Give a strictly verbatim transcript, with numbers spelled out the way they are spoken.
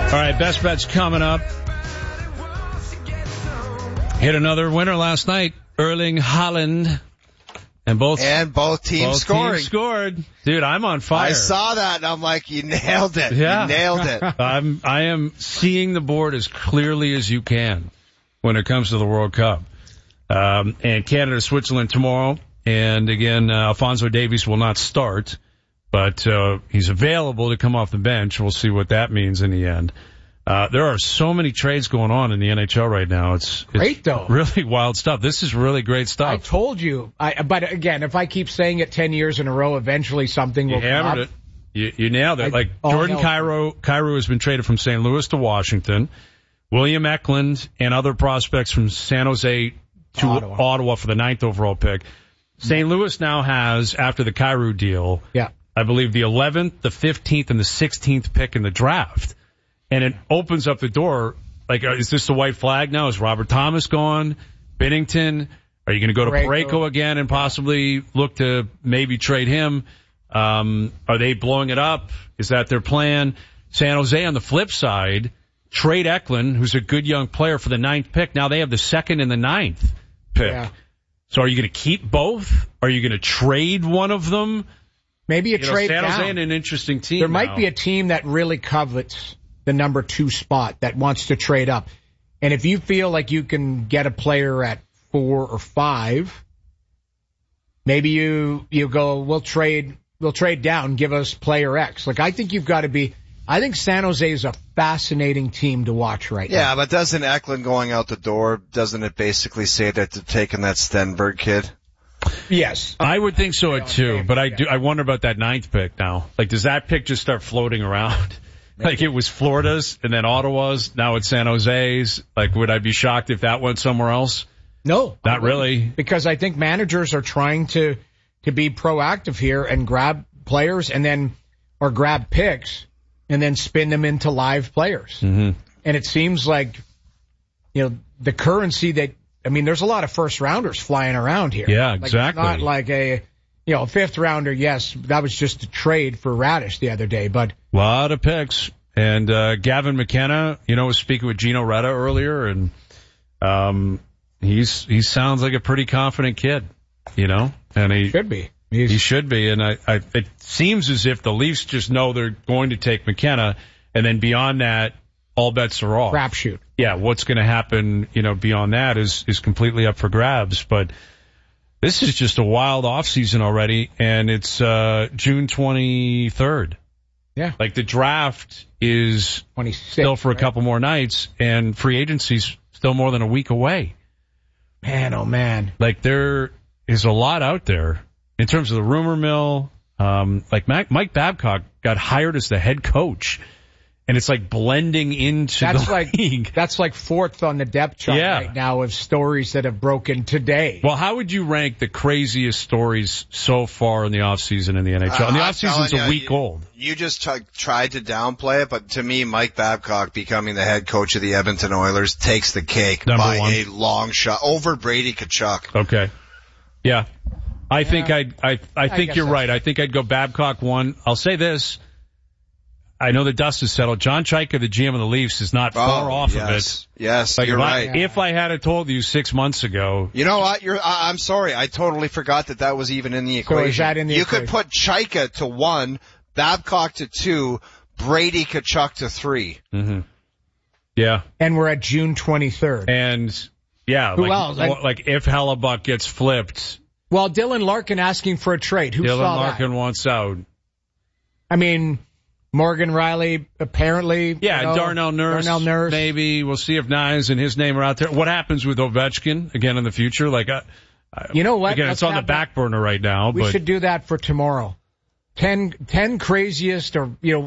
All right, best bets coming up. Hit another winner last night, Erling Haaland, and both and both teams both scoring. Teams scored, dude. I'm on fire. I saw that, and I'm like, you nailed it. Yeah. You nailed it. I'm I am seeing the board as clearly as you can when it comes to the World Cup. Um, and Canada, Switzerland tomorrow, and again, uh, Alphonso Davies will not start, but uh, he's available to come off the bench. We'll see what that means in the end. Uh, there are so many trades going on in the N H L right now. It's, it's great, though. Really wild stuff. This is really great stuff. I told you. I, but again, if I keep saying it ten years in a row, eventually something will you hammered come it. up. You, you nailed it. I, like oh, Jordan no. Cairo, Cairo has been traded from Saint Louis to Washington. William Eklund and other prospects from San Jose to Ottawa, Ottawa for the ninth overall pick. Saint Louis now has, after the Cairo deal, yeah. I believe the eleventh, the fifteenth, and the sixteenth pick in the draft. And it opens up the door. Like, is this the white flag now? Is Robert Thomas gone? Binnington? Are you going to go to Parayko. Parayko again and possibly look to maybe trade him? Um, are they blowing it up? Is that their plan? San Jose, on the flip side, trade Eklund, who's a good young player, for the ninth pick. Now they have the second and the ninth pick. Yeah. So are you going to keep both? Are you going to trade one of them? Maybe a you know, trade San Jose down. and an interesting team. There now. might be a team that really covets the number two spot that wants to trade up. And if you feel like you can get a player at four or five, maybe you, you go, we'll trade, we'll trade down, give us player X. Like, I think you've got to be, I think San Jose is a fascinating team to watch right yeah, now. Yeah, but doesn't Eklund going out the door, doesn't it basically say that they're taking that Stenberg kid? Yes. I would think so too, but I do, I wonder about that ninth pick now. Like, does that pick just start floating around? Like, it was Florida's and then Ottawa's, now it's San Jose's. Like, would I be shocked if that went somewhere else? No. Not really. Because I think managers are trying to, to be proactive here and grab players and then, or grab picks and then spin them into live players. Mm-hmm. And it seems like, you know, the currency that, I mean, there's a lot of first rounders flying around here. Yeah, like, exactly. It's not like a, you know, a fifth rounder. Yes, that was just a trade for Radish the other day, but a lot of picks. And uh Gavin McKenna, you know, was speaking with Gino Reda earlier, and um he's he sounds like a pretty confident kid, you know, and he should be. He's, he should be, and I, I it seems as if the Leafs just know they're going to take McKenna, and then beyond that, all bets are off. Crapshoot. Yeah, what's going to happen, you know, beyond that is is completely up for grabs, but. This is just a wild offseason already, and it's uh June twenty-third. Yeah. Like, the draft is still for a right? couple more nights, and free agency's still more than a week away. Man, oh, man. Like, there is a lot out there in terms of the rumor mill. Um, like, Mac, Mike Babcock got hired as the head coach. And it's like blending into that's the like, league. That's like fourth on the depth chart yeah. right now of stories that have broken today. Well, how would you rank the craziest stories so far in the offseason in the N H L? Uh, and the offseason's a week you, old. You just t- tried to downplay it, but to me, Mike Babcock becoming the head coach of the Edmonton Oilers takes the cake Number by one. a long shot over Brady Tkachuk. Okay. Yeah. I yeah. think I'd, I, I think I you're so. right. I think I'd go Babcock one. I'll say this. I know the dust is settled. John Chaika, the G M of the Leafs, is not far oh, off yes. of it. Yes, like you're if right. I, if I had have told you six months ago. You know what? You're, I, I'm sorry. I totally forgot that that was even in the equation. So is that in the you equation? could put Chaika to one, Babcock to two, Brady Tkachuk to three. Mm-hmm. Yeah. And we're at June twenty-third. And, yeah. Who like, else? Like, like if Hellebuck gets flipped. Well, Dylan Larkin asking for a trade. Who Dylan saw Larkin that? wants out. I mean, Morgan Riley, apparently. Yeah, you know, Darnell Nurse. Darnell Nurse. Maybe. We'll see if Knies and his name are out there. What happens with Ovechkin again in the future? Like, uh, you know what? Again, Let's it's on the have back burner right now. We but should do that for tomorrow. Ten, ten craziest or, you know,